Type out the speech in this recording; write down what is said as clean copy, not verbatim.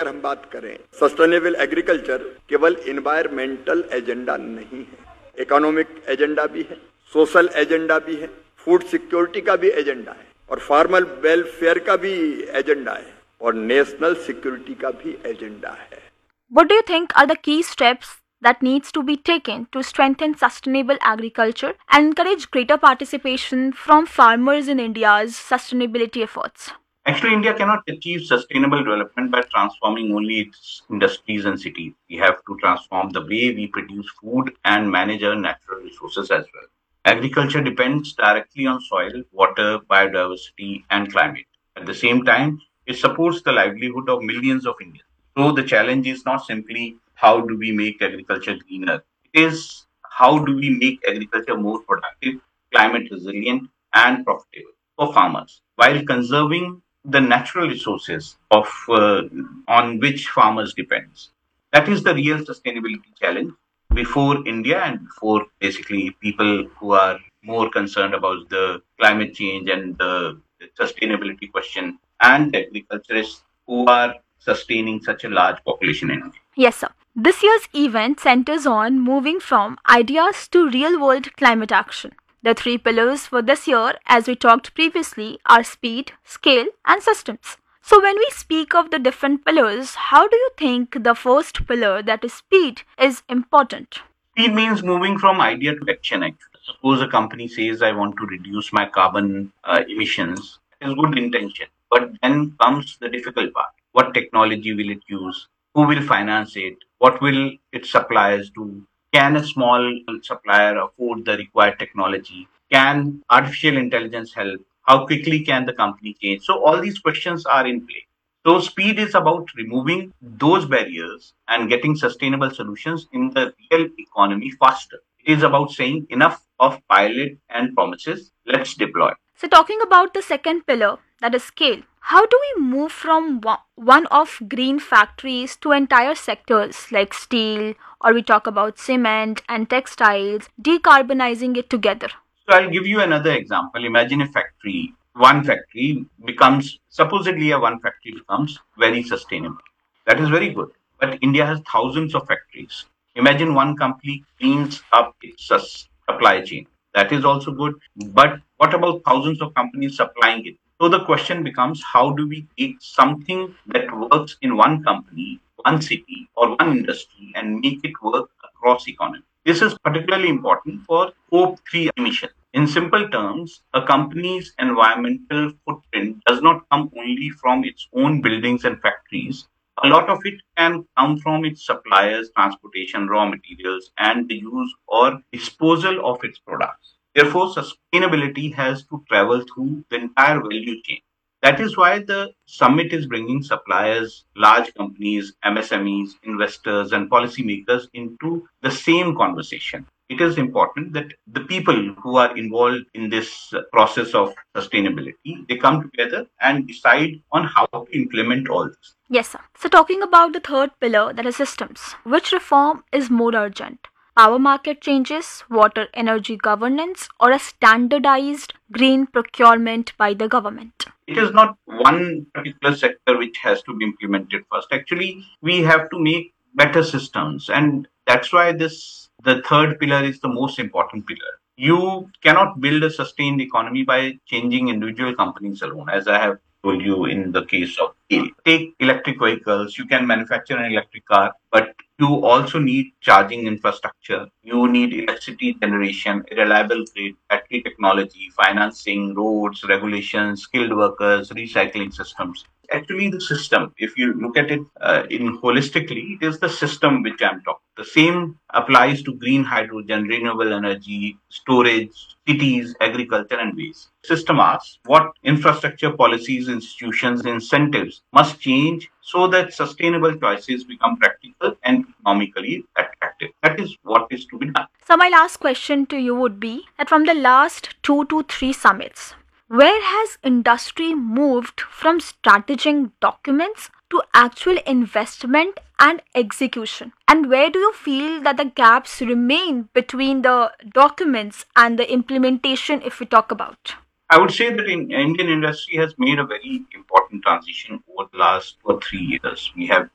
अगर हम बात करें, सस्टेनेबल एग्रीकल्चर केवल इन्वायरमेंटल एजेंडा नहीं है, इकोनॉमिक एजेंडा भी है, सोशल एजेंडा भी है, फूड सिक्योरिटी का भी एजेंडा है और फार्मर वेलफेयर का भी एजेंडा है और नेशनल सिक्योरिटी का भी एजेंडा है. What do you think are the key steps that needs to be taken to strengthen sustainable agriculture and encourage greater participation from farmers in India's sustainability efforts? Actually, India cannot achieve sustainable development by transforming only its industries and cities. We have to transform the way we produce food and manage our natural resources as well. Agriculture depends directly on soil, water, biodiversity, and climate. At the same time, it supports the livelihood of millions of Indians. So the challenge is not simply how do we make agriculture greener. It is how do we make agriculture more productive, climate resilient, and profitable for farmers while conserving the natural resources of on which farmers depends. That is the real sustainability challenge before India and before basically people who are more concerned about the climate change and the sustainability question and agriculturists who are sustaining such a large population in India. Yes, sir. This year's event centers on moving from ideas to real-world climate action. The three pillars for this year, as we talked previously, are speed, scale, and systems. So when we speak of the different pillars, how do you think the first pillar, that is speed, is important? Speed means moving from idea to action, actually. Suppose a company says, I want to reduce my carbon emissions. It is good intention. But then comes the difficult part. What technology will it use? Who will finance it? What will its suppliers do? Can a small supplier afford the required technology? Can artificial intelligence help? How quickly can the company change? So all these questions are in play. So speed is about removing those barriers and getting sustainable solutions in the real economy faster. It is about saying enough of pilot and promises. Let's deploy. So talking about the second pillar, that is scale, how do we move from one-off green factories to entire sectors like steel, or we talk about cement and textiles, decarbonizing it together? So I'll give you another example. Imagine a factory. One factory becomes, supposedly one factory becomes very sustainable. That is very good. But India has thousands of factories. Imagine one company cleans up its supply chain. That is also good. But what about thousands of companies supplying it? So the question becomes, how do we take something that works in one company, one city, or one industry and make it work across economy? This is particularly important for Scope 3 emissions. In simple terms, a company's environmental footprint does not come only from its own buildings and factories. A lot of it can come from its suppliers, transportation, raw materials, and the use or disposal of its products. Therefore, sustainability has to travel through the entire value chain. That is why the summit is bringing suppliers, large companies, MSMEs, investors, and policymakers into the same conversation. It is important that the people who are involved in this process of sustainability, they come together and decide on how to implement all this. Yes, sir. So talking about the third pillar, that is systems, which reform is more urgent? Power market changes, water energy governance, or a standardized green procurement by the government? It is not one particular sector which has to be implemented first. Actually, we have to make better systems, and that's why the third pillar is the most important pillar. You cannot build a sustained economy by changing individual companies alone, as I have told you in the case of steel. Take electric vehicles. You can manufacture an electric car, but you also need charging infrastructure. You need electricity generation, a reliable grid, battery technology, financing, roads, regulations, skilled workers, recycling systems. Actually, the system, if you look at it in holistically, it is the system which I'm talking. The same applies to green hydrogen, renewable energy, storage, cities, agriculture, and waste. System asks what infrastructure policies, institutions, incentives must change so that sustainable choices become practical and economically attractive. That is what is to be done. So my last question to you would be that from the last 2 to 3 summits, where has industry moved from strategic documents to actual investment and execution? And where do you feel that the gaps remain between the documents and the implementation, if we talk about? I would say that Indian industry has made a very important transition over the last 2 or 3 years. We have